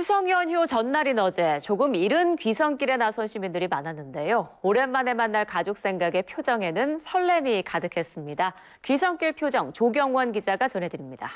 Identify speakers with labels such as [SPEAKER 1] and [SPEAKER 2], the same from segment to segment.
[SPEAKER 1] 추석 연휴 전날인 어제 조금 이른 귀성길에 나선 시민들이 많았는데요. 오랜만에 만날 가족 생각의 표정에는 설렘이 가득했습니다. 귀성길 표정 조경원 기자가 전해드립니다.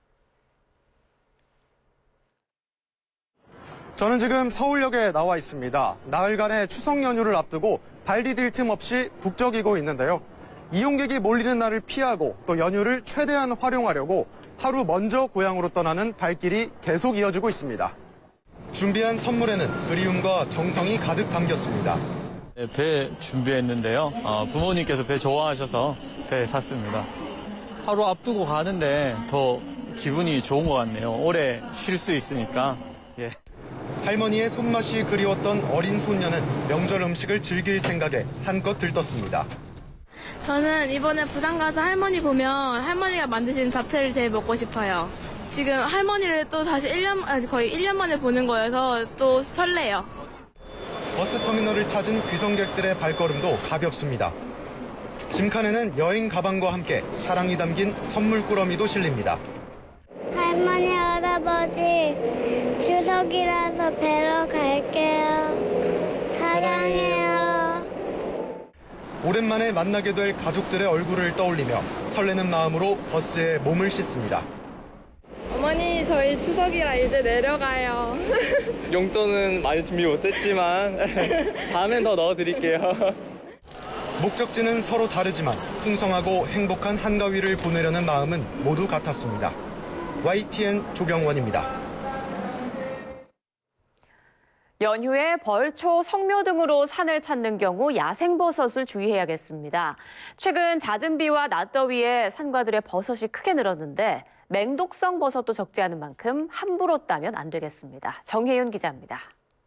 [SPEAKER 2] 저는 지금 서울역에 나와 있습니다. 나흘간의 추석 연휴를 앞두고 발 디딜 틈 없이 북적이고 있는데요. 이용객이 몰리는 날을 피하고 또 연휴를 최대한 활용하려고 하루 먼저 고향으로 떠나는 발길이 계속 이어지고 있습니다. 준비한 선물에는 그리움과 정성이 가득 담겼습니다.
[SPEAKER 3] 배 준비했는데요. 부모님께서 배 좋아하셔서 배 샀습니다. 하루 앞두고 가는데 더 기분이 좋은 것 같네요. 오래 쉴 수 있으니까. 예.
[SPEAKER 2] 할머니의 손맛이 그리웠던 어린 손녀는 명절 음식을 즐길 생각에 한껏 들떴습니다.
[SPEAKER 4] 저는 이번에 부산 가서 할머니 보면 할머니가 만드신 잡채를 제일 먹고 싶어요. 지금 할머니를 또 다시 거의 1년 만에 보는 거여서 또 설레요.
[SPEAKER 2] 버스터미널을 찾은 귀성객들의 발걸음도 가볍습니다. 짐칸에는 여행 가방과 함께 사랑이 담긴 선물 꾸러미도 실립니다.
[SPEAKER 5] 할머니, 할아버지, 추석이라서 뵈러 갈게요. 사랑해요.
[SPEAKER 2] 오랜만에 만나게 될 가족들의 얼굴을 떠올리며 설레는 마음으로 버스에 몸을 싣습니다.
[SPEAKER 4] 어머니, 저희 추석이라 이제 내려가요.
[SPEAKER 6] 용돈은 많이 준비 못했지만 다음엔 더 넣어드릴게요.
[SPEAKER 2] 목적지는 서로 다르지만 풍성하고 행복한 한가위를 보내려는 마음은 모두 같았습니다. YTN 조경원입니다.
[SPEAKER 1] 연휴에 벌초, 성묘 등으로 산을 찾는 경우 야생버섯을 주의해야겠습니다. 최근 잦은 비와 낮더위에 산과들의 버섯이 크게 늘었는데 맹독성 버섯도 적지 않은 만큼 함부로 따면 안 되겠습니다. 정혜윤 기자입니다.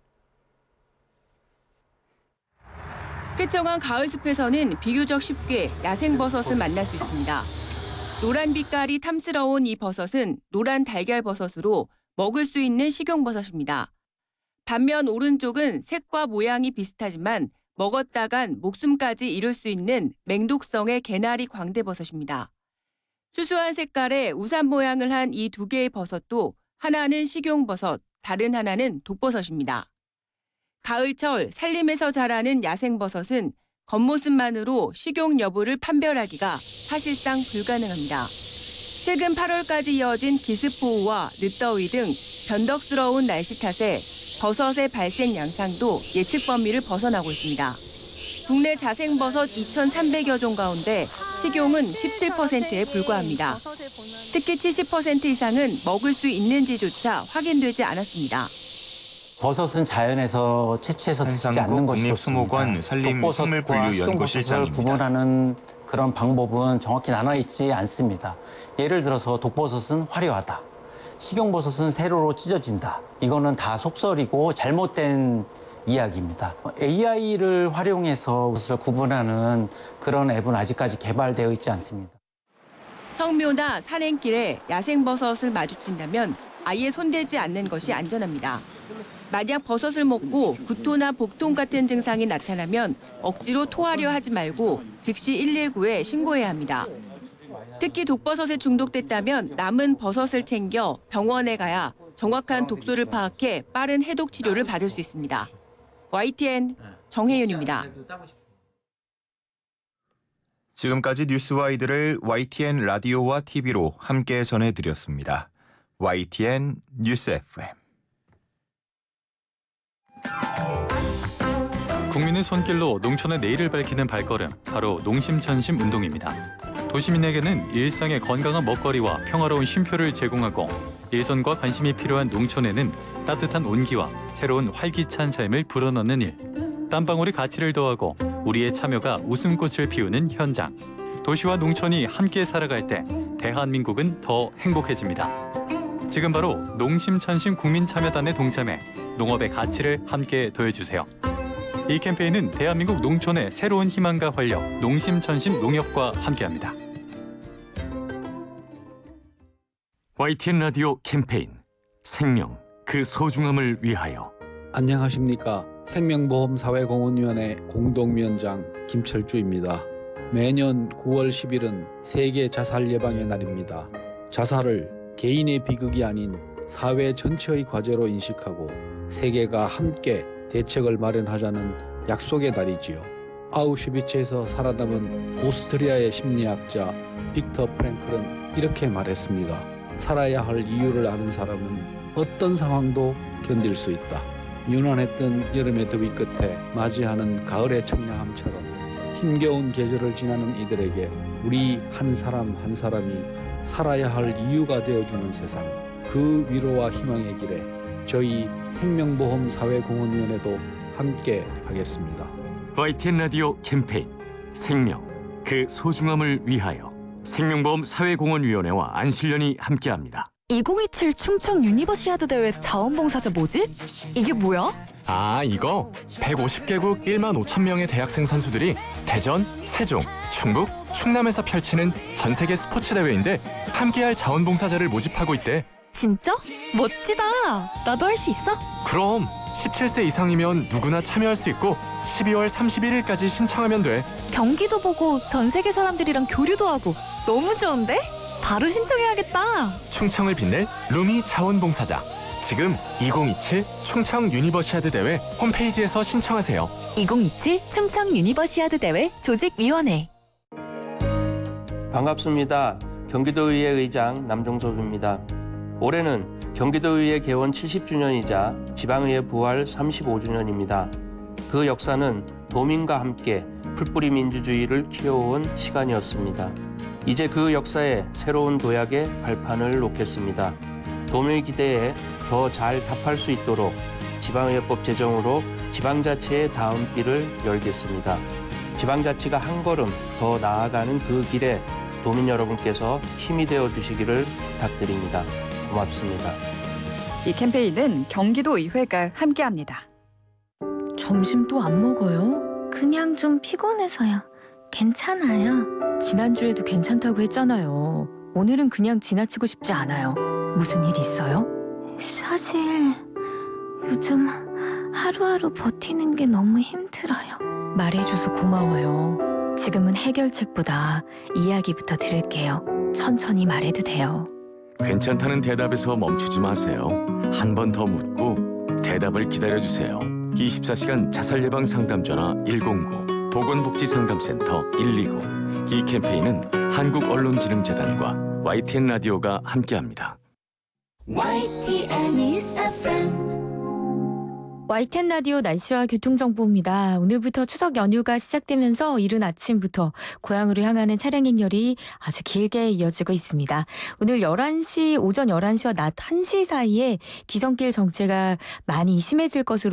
[SPEAKER 7] 쾌청한 가을숲에서는 비교적 쉽게 야생버섯을 만날 수 있습니다. 노란 빛깔이 탐스러운 이 버섯은 노란 달걀버섯으로 먹을 수 있는 식용버섯입니다. 반면 오른쪽은 색과 모양이 비슷하지만 먹었다간 목숨까지 잃을 수 있는 맹독성의 개나리 광대버섯입니다. 수수한 색깔에 우산 모양을 한 이 두 개의 버섯도 하나는 식용버섯, 다른 하나는 독버섯입니다. 가을철 산림에서 자라는 야생버섯은 겉모습만으로 식용 여부를 판별하기가 사실상 불가능합니다. 최근 8월까지 이어진 기습호우와 늦더위 등 변덕스러운 날씨 탓에 버섯의 발생 양상도 예측 범위를 벗어나고 있습니다. 국내 자생버섯 2,300여 종 가운데 식용은 17%에 불과합니다. 특히 70% 이상은 먹을 수 있는지조차 확인되지 않았습니다.
[SPEAKER 8] 버섯은 자연에서 채취해서 드시지 않는 것이 좋습니다. 독버섯과 식용버섯을 구분하는 그런 방법은 정확히 나눠 있지 않습니다. 예를 들어서 독버섯은 화려하다. 식용버섯은 세로로 찢어진다. 이거는 다 속설이고 잘못된 이야기입니다. AI를 활용해서 버섯을 구분하는 그런 앱은 아직까지 개발되어 있지 않습니다.
[SPEAKER 7] 성묘나 산행길에 야생버섯을 마주친다면 아예 손대지 않는 것이 안전합니다. 만약 버섯을 먹고 구토나 복통 같은 증상이 나타나면 억지로 토하려 하지 말고 즉시 119에 신고해야 합니다. 특히 독버섯에 중독됐다면 남은 버섯을 챙겨 병원에 가야 정확한 독소를 파악해 빠른 해독 치료를 받을 수 있습니다. YTN 정혜윤입니다.
[SPEAKER 9] 지금까지 뉴스와이드를 YTN 라디오와 TV로 함께 전해드렸습니다. YTN 뉴스 FM.
[SPEAKER 10] 국민의 손길로 농촌의 내일을 밝히는 발걸음, 바로 농심천심 운동입니다. 도시민에게는 일상의 건강한 먹거리와 평화로운 쉼표를 제공하고 일손과 관심이 필요한 농촌에는 따뜻한 온기와 새로운 활기찬 삶을 불어넣는 일. 땀방울이 가치를 더하고 우리의 참여가 웃음꽃을 피우는 현장. 도시와 농촌이 함께 살아갈 때 대한민국은 더 행복해집니다. 지금 바로 농심천심 국민참여단에 동참해 농업의 가치를 함께 더해주세요. 이 캠페인은 대한민국 농촌의 새로운 희망과 활력, 농심천심 농협과 함께합니다.
[SPEAKER 11] YTN 라디오 캠페인 생명, 그 소중함을 위하여.
[SPEAKER 12] 안녕하십니까. 생명보험사회공헌위원회 공동위원장 김철주입니다. 매년 9월 10일은 세계 자살 예방의 날입니다. 자살을 개인의 비극이 아닌 사회 전체의 과제로 인식하고 세계가 함께 대책을 마련하자는 약속의 날이지요. 아우슈비츠에서 살아남은 오스트리아의 심리학자 빅터 프랭클은 이렇게 말했습니다. 살아야 할 이유를 아는 사람은 어떤 상황도 견딜 수 있다. 유난했던 여름의 더위 끝에 맞이하는 가을의 청량함처럼 힘겨운 계절을 지나는 이들에게 우리 한 사람 한 사람이 살아야 할 이유가 되어주는 세상, 그 위로와 희망의 길에 저희 생명보험 사회공헌위원회도 함께 하겠습니다.
[SPEAKER 11] YTN 라디오 캠페인 생명, 그 소중함을 위하여 생명보험 사회공헌위원회와 안실련이 함께합니다.
[SPEAKER 13] 2027 충청 유니버시아드 대회 자원봉사자 뭐지? 이게 뭐야?
[SPEAKER 14] 아, 이거 150개국 1만 5천 명의 대학생 선수들이 대전, 세종, 충북, 충남에서 펼치는 전 세계 스포츠 대회인데 함께할 자원봉사자를 모집하고 있대.
[SPEAKER 13] 진짜? 멋지다. 나도 할 수 있어?
[SPEAKER 14] 그럼 17세 이상이면 누구나 참여할 수 있고 12월 31일까지 신청하면 돼.
[SPEAKER 13] 경기도 보고 전 세계 사람들이랑 교류도 하고 너무 좋은데? 바로 신청해야겠다.
[SPEAKER 14] 충청을 빛낼 루미 자원봉사자. 지금 2027 충청 유니버시아드 대회 홈페이지에서 신청하세요.
[SPEAKER 13] 2027 충청 유니버시아드 대회 조직위원회.
[SPEAKER 15] 반갑습니다. 경기도의회 의장 남종섭입니다. 올해는 경기도의회 개원 70주년이자 지방의회 부활 35주년입니다. 그 역사는 도민과 함께 풀뿌리 민주주의를 키워온 시간이었습니다. 이제 그 역사에 새로운 도약의 발판을 놓겠습니다. 도민의 기대에 더 잘 답할 수 있도록 지방의회법 제정으로 지방자치의 다음 길을 열겠습니다. 지방자치가 한 걸음 더 나아가는 그 길에 도민 여러분께서 힘이 되어 주시기를 부탁드립니다. 고맙습니다.
[SPEAKER 16] 이 캠페인은 경기도의회가 함께합니다.
[SPEAKER 13] 점심 또 안 먹어요?
[SPEAKER 5] 그냥 좀 피곤해서요. 괜찮아요.
[SPEAKER 13] 지난주에도 괜찮다고 했잖아요. 오늘은 그냥 지나치고 싶지 않아요. 무슨 일 있어요?
[SPEAKER 5] 사실 요즘 하루하루 버티는 게 너무 힘들어요.
[SPEAKER 13] 말해줘서 고마워요. 지금은 해결책보다 이야기부터 들을게요. 천천히 말해도 돼요.
[SPEAKER 11] 괜찮다는 대답에서 멈추지 마세요. 한 번 더 묻고 대답을 기다려주세요. 24시간 자살예방 상담전화 109, 보건복지상담센터 129. 이 캠페인은 한국언론진흥재단과 YTN 라디오가 함께합니다.
[SPEAKER 13] YTN 라디오 날씨와 교통정보입니다. 오늘부터 추석 연휴가 시작되면서 이른 아침부터 고향으로 향하는 차량 행렬이 아주 길게 이어지고 있습니다. 오늘 오전 11시와 낮 1시 사이에 기성길 정체가 많이 심해질 것으로